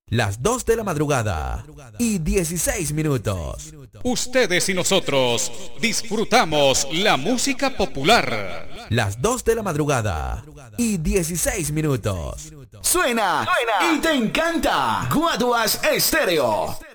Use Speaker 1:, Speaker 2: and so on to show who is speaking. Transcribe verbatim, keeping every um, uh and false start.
Speaker 1: Las dos de la madrugada y dieciséis minutos.
Speaker 2: Ustedes y nosotros disfrutamos la música popular.
Speaker 1: Las dos de la madrugada y dieciséis minutos.
Speaker 3: Suena, Suena y te encanta. Guaduas Estéreo.